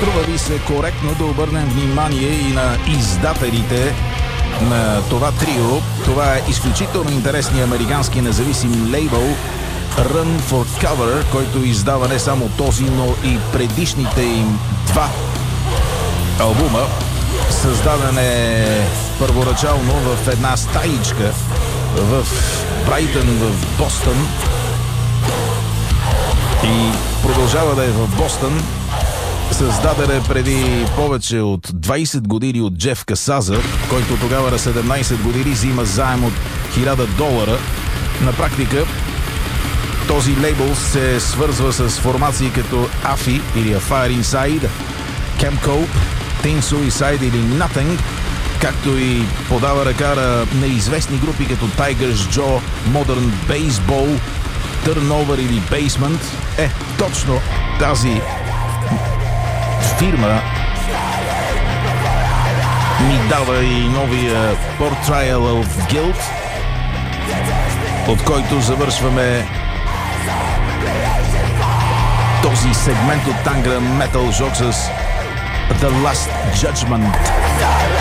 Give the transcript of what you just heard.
Струва ви се коректно да обърнем внимание и на издателите на това трио. Това е изключително интересният американски независим лейбъл Run for Cover, който издава не само този, но и предишните им два албума. Създаден е първоначално в една стаичка в Брайтън, в Бостън, и продължава да е в Бостън. Създаден е преди повече от 20 години от Джеф Касаза, който тогава на 17 години взима заем от $1000. На практика този лейбъл се свързва с формации като AFI или A Fire Inside, Camp Cope, Teen Suicide или Nothing, както и подава ръка на неизвестни групи като Tigers Jaw, Modern Baseball, Turnover или Basement. Точно тази фирма ни дава и новия Portrayal of Guilt, от който завършваме този сегмент от Tangra Metal Jog с The Last Judgment.